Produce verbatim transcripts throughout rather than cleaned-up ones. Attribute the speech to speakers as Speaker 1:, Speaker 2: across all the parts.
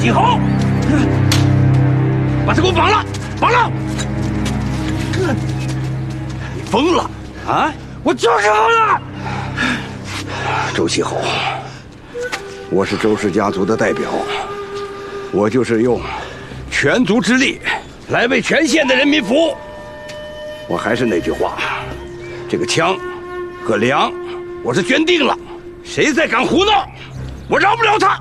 Speaker 1: 季侯，把他给我绑了，绑了！你疯了啊！
Speaker 2: 我就是疯了！
Speaker 1: 周季侯，我是周氏家族的代表，我就是用全族之力来为全县的人民服务。我还是那句话，这个枪和粮我是捐定了，谁再敢胡闹，我饶不了他。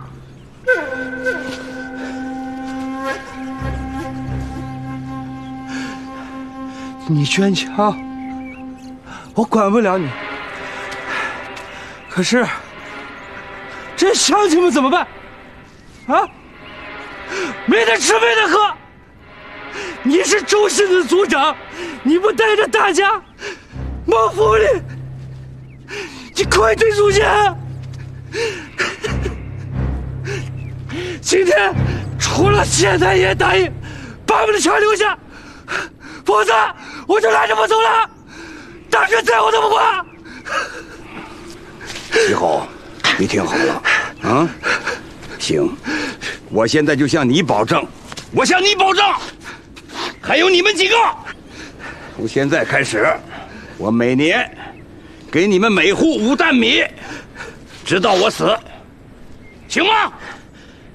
Speaker 2: 你捐枪，我管不了你。可是这乡亲们怎么办？啊，没得吃，没得喝。你是周氏的族长，你不带着大家谋福利，你快退出去！今天除了谢太爷答应把我们的枪留下，否则我就拉着我走了。大哥再我都不管。
Speaker 1: 季侯，你听好了，啊，行，我现在就向你保证，我向你保证，还有你们几个，从现在开始，我每年给你们每户五担米，直到我死，行吗？